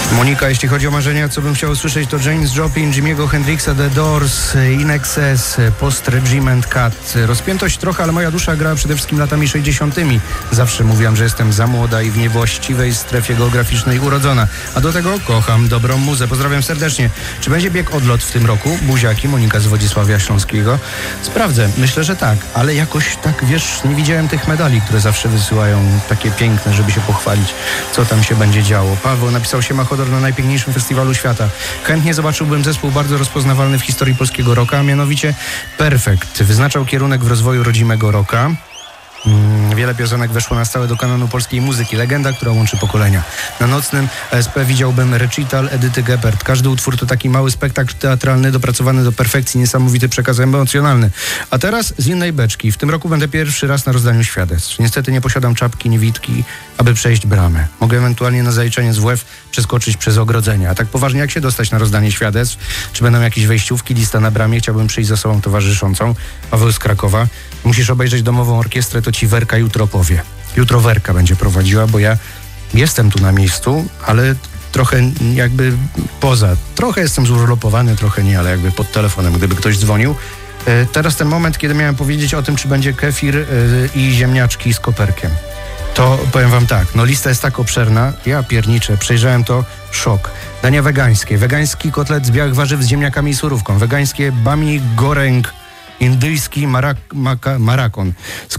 Monika, jeśli chodzi o marzenia, co bym chciał usłyszeć, to James Joplin, Jimmy'ego Hendrixa, The Doors, In Excess, Post Regiment Cut. Rozpiętość trochę, ale moja dusza gra przede wszystkim latami 60. Zawsze mówiłam, że jestem za młoda i w niewłaściwej strefie geograficznej urodzona. A do tego kocham dobrą muzę. Pozdrawiam serdecznie. Czy będzie bieg odlot w tym roku? Buziaki, Monika z Wodzisławia Śląskiego. Sprawdzę. Myślę, że tak. Ale jakoś tak, wiesz, nie widziałem tych medali, które zawsze wysyłają. Takie piękne, żeby się pochwalić, co tam się będzie działo. Paweł napisał się Machodor na najpiękniejszym festiwalu świata. Chętnie zobaczyłbym zespół bardzo rozpoznawalny w historii polskiego rocka, a mianowicie Perfekt. Wyznaczał kierunek w rozwoju rodzimego rocka. Wiele piosenek weszło na stałe do kanonu polskiej muzyki. Legenda, która łączy pokolenia. Na nocnym ESP widziałbym recital Edyty Geppert. Każdy utwór to taki mały spektakl teatralny, dopracowany do perfekcji, niesamowity przekaz emocjonalny. A teraz z innej beczki. W tym roku będę pierwszy raz na rozdaniu świadectw. Niestety nie posiadam czapki, niewidki, aby przejść bramę. Mogę ewentualnie na zaliczenie z WF przeskoczyć przez ogrodzenie. A tak poważnie, jak się dostać na rozdanie świadectw? Czy będą jakieś wejściówki, lista na bramie? Chciałbym przyjść z osobą towarzyszącą. Paweł z Krakowa. Musisz obejrzeć domową orkiestrę, to ci Werka jutro powie. Jutro Werka będzie prowadziła, bo ja jestem tu na miejscu, ale trochę jakby poza. Trochę jestem zurlopowany, trochę nie, ale jakby pod telefonem, gdyby ktoś dzwonił. Teraz ten moment, kiedy miałem powiedzieć o tym, czy będzie kefir i ziemniaczki z koperkiem. To powiem wam tak, no lista jest tak obszerna, ja pierniczę, przejrzałem to, szok. Dania wegańskie, wegański kotlet z białych warzyw z ziemniakami i surówką, wegańskie bami goreng, indyjski marakon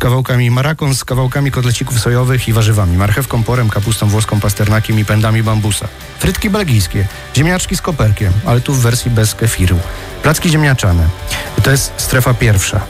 z kawałkami kotlecików sojowych i warzywami, marchewką, porem, kapustą włoską, pasternakiem i pędami bambusa. Frytki belgijskie, ziemniaczki z koperkiem, ale tu w wersji bez kefiru. Placki ziemniaczane, to jest strefa pierwsza.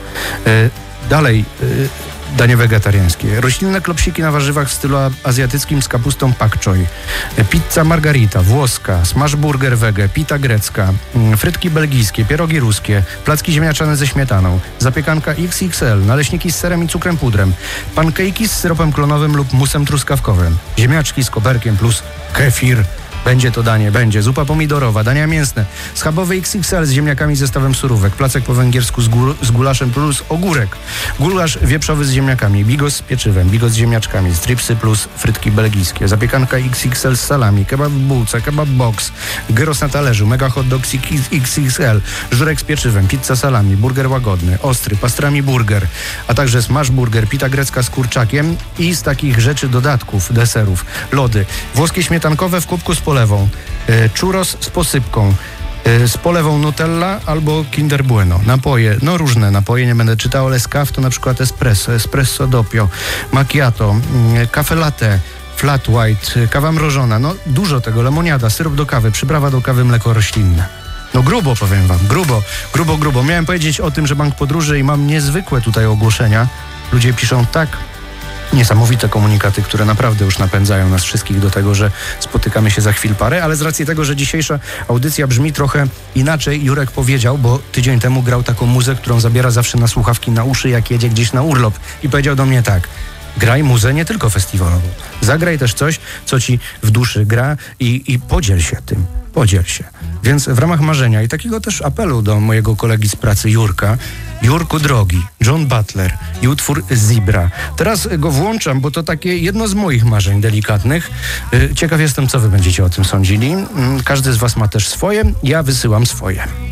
Dalej, danie wegetariańskie. Roślinne klopsiki na warzywach w stylu azjatyckim z kapustą pak choi. Pizza margarita, włoska, smash burger wege, pita grecka, frytki belgijskie, pierogi ruskie, placki ziemniaczane ze śmietaną, zapiekanka XXL, naleśniki z serem i cukrem pudrem, pancake'i z syropem klonowym lub musem truskawkowym, ziemniaczki z koperkiem plus kefir. Będzie to danie, będzie. Zupa pomidorowa, dania mięsne, schabowy XXL z ziemniakami zestawem surówek, placek po węgiersku z gulaszem plus ogórek, gulasz wieprzowy z ziemniakami, bigos z pieczywem, bigos z ziemniaczkami, stripsy plus frytki belgijskie, zapiekanka XXL z salami, kebab w bułce, kebab box, gyros na talerzu, mega hot dog XXL, żurek z pieczywem, pizza salami, burger łagodny, ostry, pastrami burger, a także smash burger, pita grecka z kurczakiem i z takich rzeczy dodatków, deserów, lody, włoskie śmietankowe w kubku z polewą, churros z posypką, z polewą Nutella albo Kinder Bueno. Napoje, no różne napoje, nie będę czytał, ale z kaw to na przykład espresso doppio, macchiato, cafe latte, flat white, kawa mrożona, no dużo tego, lemoniada, syrop do kawy, przyprawa do kawy, mleko roślinne. No grubo, powiem wam, grubo. Miałem powiedzieć o tym, że Bank Podróży i mam niezwykłe tutaj ogłoszenia. Ludzie piszą tak niesamowite komunikaty, które naprawdę już napędzają nas wszystkich do tego, że spotykamy się za chwil parę, ale z racji tego, że dzisiejsza audycja brzmi trochę inaczej, Jurek powiedział, bo tydzień temu grał taką muzę, którą zabiera zawsze na słuchawki na uszy, jak jedzie gdzieś na urlop i powiedział do mnie tak: graj muzę nie tylko festiwalową, zagraj też coś, co ci w duszy gra i podziel się tym. Podziel się. Więc w ramach marzenia i takiego też apelu do mojego kolegi z pracy Jurka, Jurku drogi, John Butler i utwór Zebra. Teraz go włączam, bo to takie jedno z moich marzeń delikatnych. Ciekaw jestem, co wy będziecie o tym sądzili. Każdy z was ma też swoje, ja wysyłam swoje.